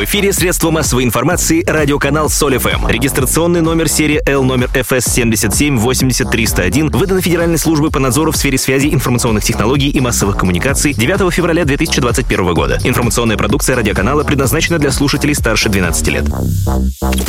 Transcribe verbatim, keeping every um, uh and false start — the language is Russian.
эфире средство массовой информации радиоканал Соль эф эм. Регистрационный номер серии Л номер эф эс семьдесят семь восемьдесят триста один выдан Федеральной службой по надзору в сфере связи, информационных технологий и массовых коммуникаций девятого февраля две тысячи двадцать первого года. Информационная продукция радиоканала предназначена для слушателей старше двенадцати лет.